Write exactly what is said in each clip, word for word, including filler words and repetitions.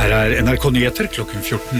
Her er N R K Nyheter klokken fjorten.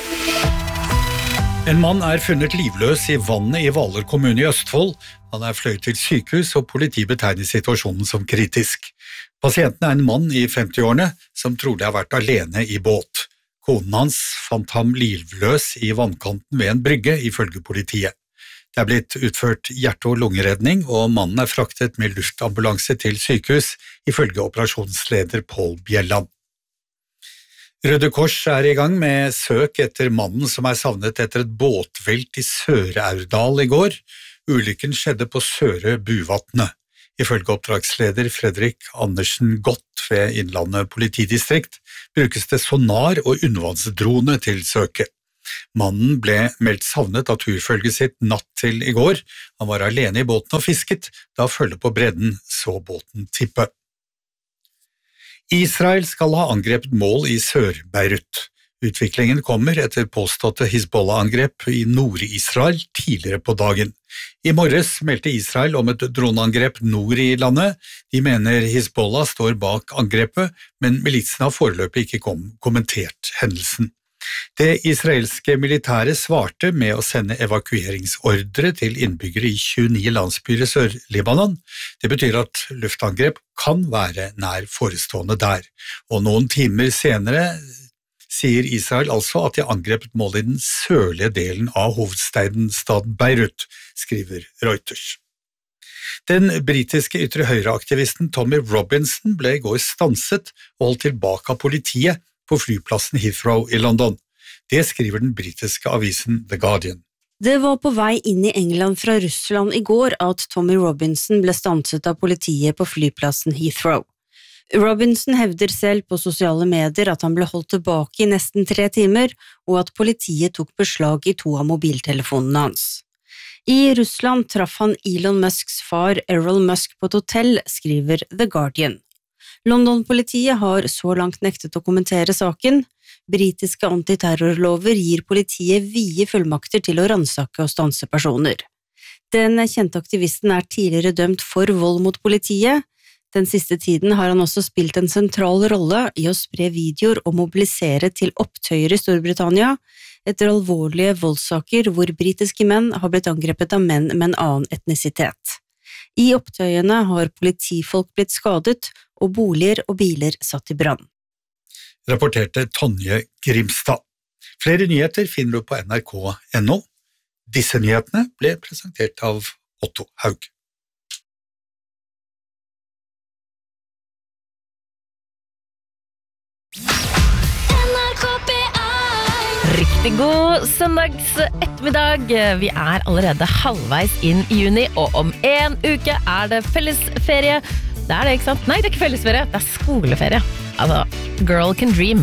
En mann er funnet livløs i vannet i Hvaler kommune i Østfold. Han er fløyet til sykehus, og politiet betegner situasjonen som kritisk. Pasienten er en mann i femti-årene som trolig har vært alene i båt. Konen hans fant ham livløs i vannkanten ved en brygge, ifølge politiet. Det er blitt utført hjerte- og lungeredning, og mannen er fraktet med luftambulanse til sykehus, ifølge operasjonsleder Pål Bjelland. Røde Kors er i gang med søk etter mannen som er savnet etter et båtvelt i Sør-Aurdal i går. Ulykken skjedde på Søre Buvatnet. Ifølge oppdragsleder Fredrik Andersen Gott ved Innlandet politidistrikt brukes det sonar og undervannsdrone til søket. Mannen ble meldt savnet av turfølget sitt natt til i går. Han var alene i båten og fisket, da følge på bredden så båten tippe. Israel skal ha angrepet mål i Sør-Beirut. Utviklingen kommer etter påståtte Hizbollah-angrep i Nord-Israel tidligere på dagen. I morges meldte Israel om et droneangrep nord i landet. De mener Hizbollah står bak angrepet, men militsen har foreløpig ikke kom kommentert hendelsen. Det israelske militæret svarte med å sende evakueringsordre til innbyggere i tjueni landsbyer i Sør-Libanon. Det betyr at luftangrep kan være nær forestående der, og noen timer senere sier Israel altså at de angrepet mål i den sørlige delen av hovedstaden staden Beirut, skriver Reuters. Den britiske ytre høyreaktivisten Tommy Robinson ble i går stanset og holdt tilbake av politiet på flyplassen Heathrow i London. Det skriver den britiske avisen The Guardian. Det var på vei inn i England fra Russland i går at Tommy Robinson ble stanset av politiet på flyplassen Heathrow. Robinson hevder selv på sosiale medier at han ble holdt tilbake i nesten tre timer, og at politiet tok beslag i to av mobiltelefonene hans. I Russland traff han Elon Musks far Errol Musk på et hotell, skriver The Guardian. London-politiet har så langt nektet å kommentere saken. Britiske antiterrorlover gir politiet vide fullmakter til å ransake og stanse personer. Den kjente aktivisten er tidligere dømt for vold mot politiet. Den siste tiden har han også spilt en sentral rolle i å spre videoer og mobilisere til opptøyer i Storbritannia, etter alvorlige voldssaker hvor britiske menn har blitt angrepet av menn med en annen etnisitet. I opptøyene har politifolk blitt skadet, og boliger og biler satt i brann. Rapporterte Tonje Grimstad. Flere nyheter finner du på N R K punktum N O. Disse nyhetene ble presentert av Otto Haug. Riktig god søndags ettermiddag. Vi er allerede halvveis inn i juni, og om en uke er det fellesferie. Det er det, ikke sant? Nei, det er ikke fellesferie, det er skoleferie. Altså, girl can dream.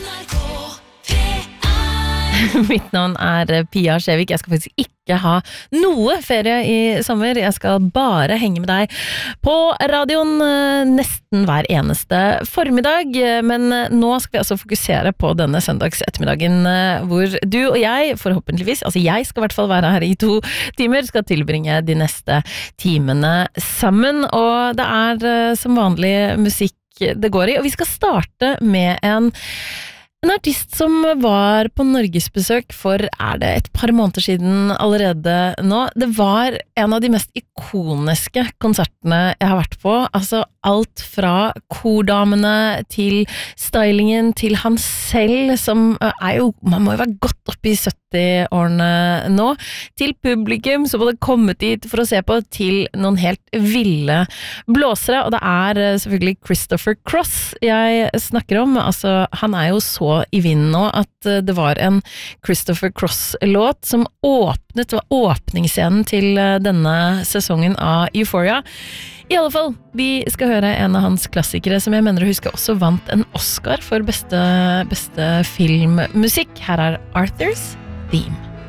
Mitt navn er Pia Skjevik. Jeg skal faktisk ikke ha noe ferie i sommer. Jeg skal bare henge med deg på radioen nesten hver eneste formiddag. Men nå skal vi altså fokusere på denne søndags ettermiddagen hvor du og jeg, forhåpentligvis, altså jeg skal i hvert fall være her i to timer, skal tilbringe de neste timene sammen. Og det er som vanlig musikk det går i, og vi skal starte med en En artist som var på Norgesbesøk for, er det et par måneder siden allerede nå. Det var en av de mest ikoniske konsertene jeg har vært på. Altså alt fra kordamene til stylingen til han selv, som er jo, man må jo være godt oppe i sytti-årene nå, til publikum som hadde kommet dit for å se på, til noen helt ville blåsere. Og det er selvfølgelig Christopher Cross jeg snakker om. Altså, han er jo så i vinden nå at det var en Christopher Cross-låt som åpnet, det var åpningsscenen til denne sesongen av Euphoria. I alle fall, vi skal høre en av hans klassikere som jeg mener å huske også vant en Oscar for beste, beste filmmusikk. Her er Arthur's Theme.